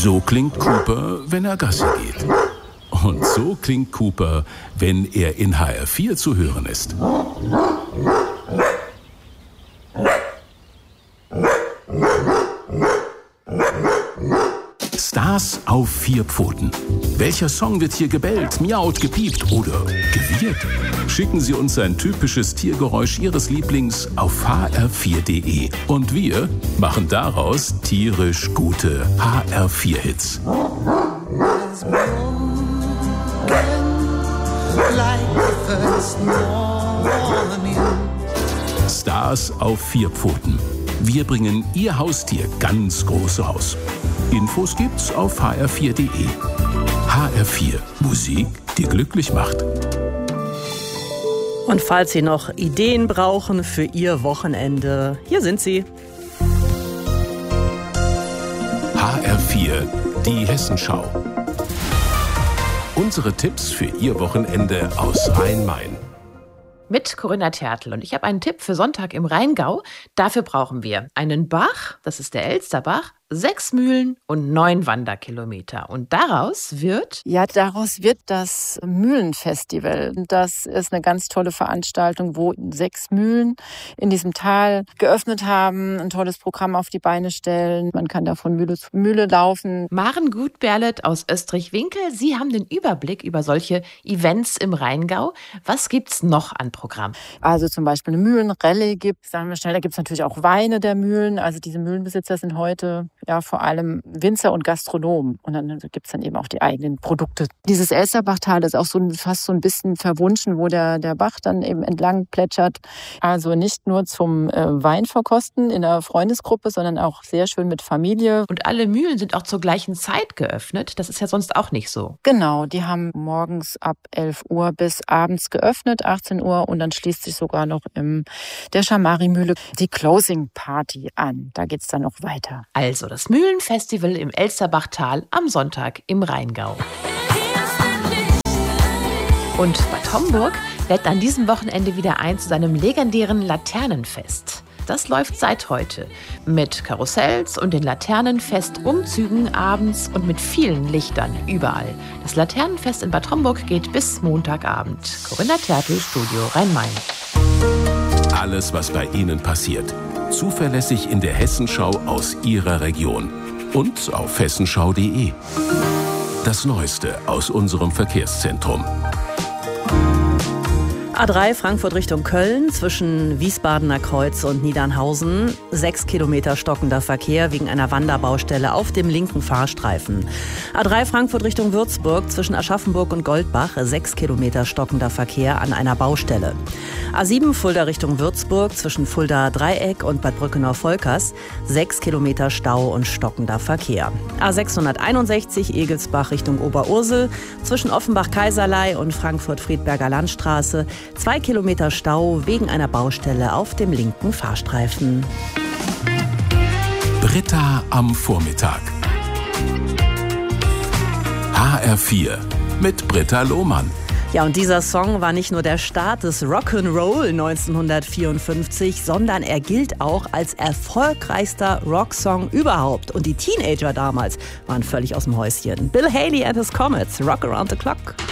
So klingt Cooper, wenn er Gassi geht. Und so klingt Cooper, wenn er in HR4 zu hören ist. Stars auf 4 Pfoten. Welcher Song wird hier gebellt, miaut, gepiept oder gewirrt? Schicken Sie uns ein typisches Tiergeräusch Ihres Lieblings auf hr4.de. Und wir machen daraus tierisch gute HR4-Hits. Stars auf 4 Pfoten. Wir bringen Ihr Haustier ganz groß raus. Infos gibt's auf hr4.de. HR4, Musik, die glücklich macht. Und falls Sie noch Ideen brauchen für Ihr Wochenende, hier sind sie. HR4, die Hessenschau. Unsere Tipps für Ihr Wochenende aus Rhein-Main. Mit Corinna Tertl. Und ich habe einen Tipp für Sonntag im Rheingau. Dafür brauchen wir einen Bach, das ist der Elsterbach, 6 Mühlen und 9 Wanderkilometer. Und daraus wird? Ja, daraus wird das Mühlenfestival. Das ist eine ganz tolle Veranstaltung, wo 6 Mühlen in diesem Tal geöffnet haben, ein tolles Programm auf die Beine stellen. Man kann da von Mühle zu Mühle laufen. Maren Gutberlet aus Österreich-Winkel, Sie haben den Überblick über solche Events im Rheingau. Was gibt's noch an Programm? Also zum Beispiel eine Mühlenrallye gibt, sagen wir schnell, da gibt's natürlich auch Weine der Mühlen. Also diese Mühlenbesitzer sind heute ja vor allem Winzer und Gastronomen. Und dann gibt's dann eben auch die eigenen Produkte. Dieses Elsterbachtal ist auch fast so ein bisschen verwunschen, wo der Bach dann eben entlang plätschert. Also nicht nur zum Weinverkosten in der Freundesgruppe, sondern auch sehr schön mit Familie. Und alle Mühlen sind auch zur gleichen Zeit geöffnet. Das ist ja sonst auch nicht so. Genau, die haben morgens ab 11 Uhr bis abends geöffnet, 18 Uhr. Und dann schließt sich sogar noch in der Schamari-Mühle die Closing Party an. Da geht's dann noch weiter. Also das Mühlenfestival im Elsterbachtal am Sonntag im Rheingau. Und Bad Homburg lädt an diesem Wochenende wieder ein zu seinem legendären Laternenfest. Das läuft seit heute mit Karussells und den Laternenfest-Umzügen abends und mit vielen Lichtern überall. Das Laternenfest in Bad Homburg geht bis Montagabend. Corinna Tertl, Studio Rhein-Main. Alles, was bei Ihnen passiert. Zuverlässig in der Hessenschau aus Ihrer Region. Und auf hessenschau.de. Das Neueste aus unserem Verkehrszentrum. A3 Frankfurt Richtung Köln zwischen Wiesbadener Kreuz und Niedernhausen. 6 Kilometer stockender Verkehr wegen einer Wanderbaustelle auf dem linken Fahrstreifen. A3 Frankfurt Richtung Würzburg zwischen Aschaffenburg und Goldbach. 6 Kilometer stockender Verkehr an einer Baustelle. A7 Fulda Richtung Würzburg zwischen Fulda Dreieck und Bad Brückenau-Volkers. 6 Kilometer Stau und stockender Verkehr. A661 Egelsbach Richtung Oberursel zwischen Offenbach-Kaiserlei und Frankfurt-Friedberger Landstraße. 2 Kilometer Stau wegen einer Baustelle auf dem linken Fahrstreifen. Britta am Vormittag. HR4 mit Britta Lohmann. Ja, und dieser Song war nicht nur der Start des Rock'n'Roll 1954, sondern er gilt auch als erfolgreichster Rocksong überhaupt. Und die Teenager damals waren völlig aus dem Häuschen. Bill Haley and his Comets, Rock Around the Clock.